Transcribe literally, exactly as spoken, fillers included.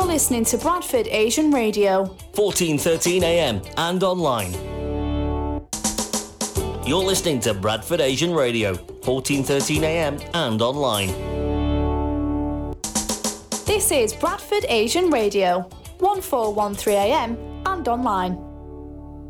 You're listening to Bradford Asian Radio. fourteen thirteen A M and online. You're listening to Bradford Asian Radio, fourteen thirteen A M and online. This is Bradford Asian Radio, one four one three A M and online.